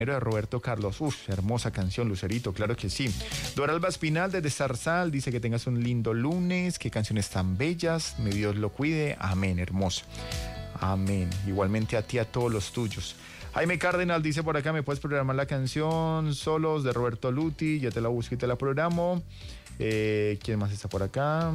de Roberto Carlos. Uf, hermosa canción, Lucerito, claro que sí. Doralba Espinal desde Zarzal dice que tengas un lindo lunes, qué canciones tan bellas, mi Dios lo cuide, amén, hermosa. Amén. Igualmente a ti, a todos los tuyos. Jaime Cárdenas dice por acá, ¿me puedes programar la canción Solos de Roberto Luti? Ya te la busco y te la programo. ¿Quién más está por acá?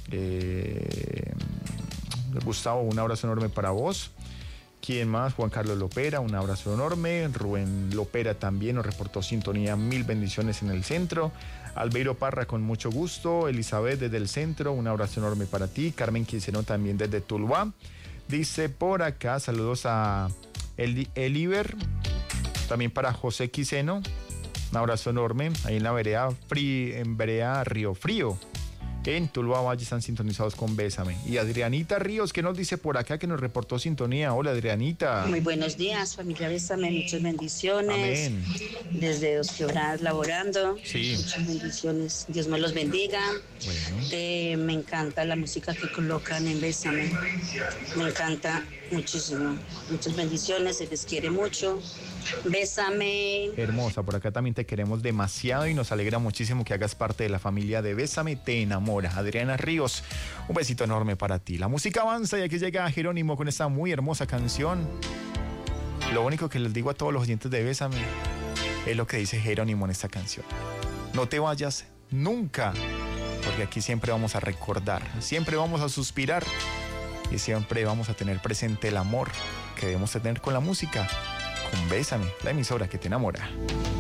Gustavo, un abrazo enorme para vos. ¿Quién más? Juan Carlos Lopera, un abrazo enorme. Rubén Lopera también nos reportó sintonía, mil bendiciones en el centro. Albeiro Parra, con mucho gusto. Elizabeth desde el centro, un abrazo enorme para ti. Carmen Quiseno también desde Tuluá. Dice por acá, saludos a Eliber, también para José Quiseno. Un abrazo enorme. Ahí en la vereda Río Frío. En Tuluá Valle están sintonizados con Bésame. Y Adrianita Ríos, ¿qué nos dice por acá que nos reportó sintonía? Hola, Adrianita. Muy buenos días, familia Bésame, muchas bendiciones. Amén. Desde Dos Quebradas laborando. Sí. Muchas bendiciones. Dios me los bendiga. Bueno. Me encanta la música que colocan en Bésame. Me encanta muchísimo. Muchas bendiciones, se les quiere mucho. Bésame. Hermosa, por acá también te queremos demasiado y nos alegra muchísimo que hagas parte de la familia de Bésame, te enamora. Adriana Ríos, un besito enorme para ti. La música avanza y aquí llega Jerónimo con esta muy hermosa canción. Lo único que les digo a todos los oyentes de Bésame es lo que dice Jerónimo en esta canción. No te vayas nunca, porque aquí siempre vamos a recordar, siempre vamos a suspirar y siempre vamos a tener presente el amor que debemos tener con la música. Con Bésame, la emisora que te enamora.